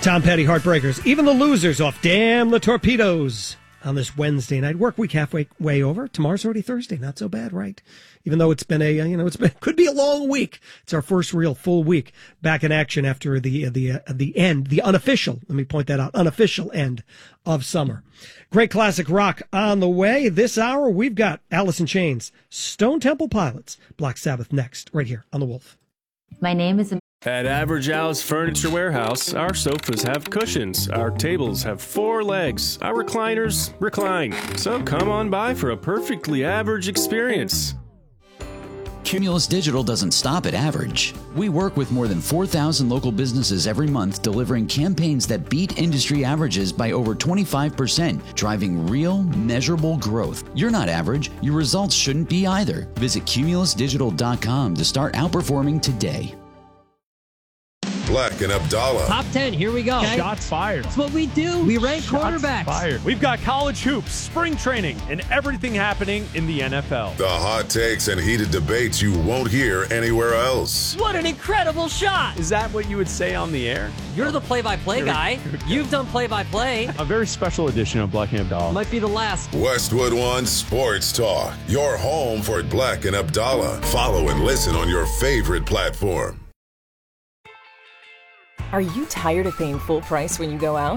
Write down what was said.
Tom Petty, Heartbreakers. Even the losers off Damn the Torpedoes on this Wednesday night. Work week halfway over. Tomorrow's already Thursday. Not so bad, right? Even though it's been could be a long week. It's our first real full week back in action after the end, the unofficial, let me point that out, unofficial end of summer. Great classic rock on the way. This hour, we've got Alice in Chains, Stone Temple Pilots, Black Sabbath next, right here on The Wolf. My name is... At Average Al's Furniture Warehouse, our sofas have cushions, our tables have 4 legs, our recliners recline. So come on by for a perfectly average experience. Cumulus Digital doesn't stop at average. We work with more than 4,000 local businesses every month, delivering campaigns that beat industry averages by over 25%, driving real, measurable growth. You're not average. Your results shouldn't be either. Visit cumulusdigital.com to start outperforming today. Black and Abdallah. Top 10, here we go. Okay. Shots fired. That's what we do. We rank quarterbacks. Fired. We've got college hoops, spring training, and everything happening in the NFL. The hot takes and heated debates you won't hear anywhere else. What an incredible shot. Is that what you would say on the air? You're the play-by-play guy. You've done play-by-play. A very special edition of Black and Abdallah. Might be the last. Westwood One Sports Talk. Your home for Black and Abdallah. Follow and listen on your favorite platform. Are you tired of paying full price when you go out?